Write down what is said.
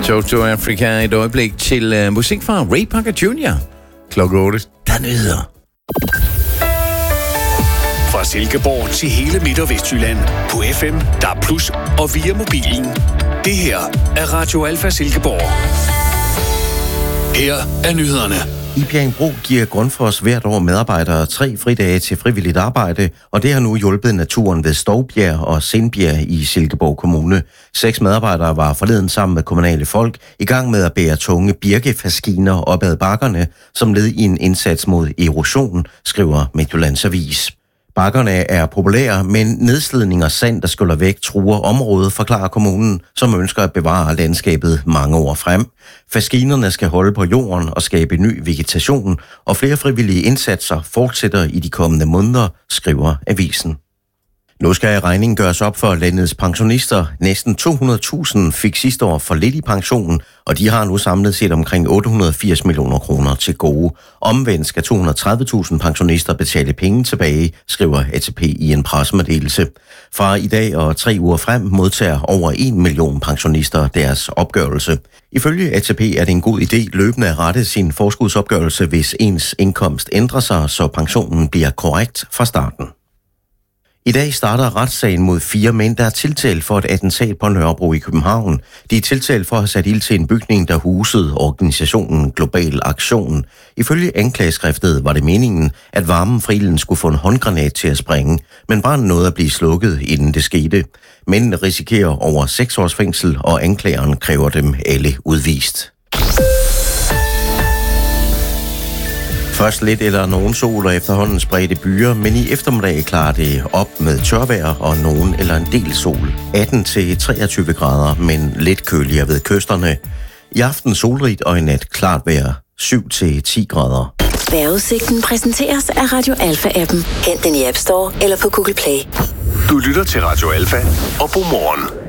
Toto Africa, et øjeblik til musik fra Ray Parker Jr. Klokken 8. Der nyheder. Fra Silkeborg til hele Midt- og Vestjylland. På FM, DAB+, og via mobilen. Det her er Radio Alfa Silkeborg. Her er nyhederne. I Bjerringbro giver Grundfos hvert år medarbejdere 3 fridage til frivilligt arbejde, og det har nu hjulpet naturen ved Stovbjerg og Sindbjerg i Silkeborg Kommune. 6 medarbejdere var forleden sammen med kommunale folk i gang med at bære tunge birkefaskiner op ad bakkerne, som led i en indsats mod erosion, skriver Midtjyllands Avis. Bakkerne er populære, men nedslidning og sand, der skyller væk, truer området, forklarer kommunen, som ønsker at bevare landskabet mange år frem. Faskinerne skal holde på jorden og skabe ny vegetation, og flere frivillige indsatser fortsætter i de kommende måneder, skriver avisen. Nu skal regningen gøres op for landets pensionister. Næsten 200.000 fik sidste år for lidt i pensionen, og de har nu samlet set omkring 880 millioner kroner til gode. Omvendt skal 230.000 pensionister betale penge tilbage, skriver ATP i en pressemeddelelse. Fra i dag og 3 uger frem modtager over 1 million pensionister deres opgørelse. Ifølge ATP er det en god idé løbende at rette sin forskudsopgørelse, hvis ens indkomst ændrer sig, så pensionen bliver korrekt fra starten. I dag starter retssagen mod 4 mænd, der er tiltalt for et attentat på Nørrebro i København. De er tiltalt for at have sat ild til en bygning, der husede organisationen Global Aktion. Ifølge anklageskriftet var det meningen, at varmen fra ilden skulle få en håndgranat til at springe, men branden nåede at blive slukket, inden det skete. Mændene risikerer over 6 års fængsel, og anklageren kræver dem alle udvist. Først lidt eller nogen sol og efterhånden spredte byer, men i eftermiddag klarer det op med tørvejr og nogen eller en del sol. 18-23 grader, men lidt køligere ved kysterne. I aften solrigt og i nat klart vejr. 7-10 grader. Vejrudsigten præsenteres af Radio Alfa-appen. Hent den i App Store eller på Google Play. Du lytter til Radio Alfa, og god morgen.